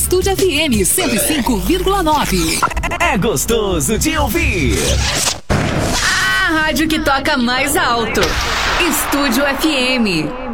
Estúdio FM 105,9. É gostoso de ouvir. A rádio que toca mais alto. Estúdio FM.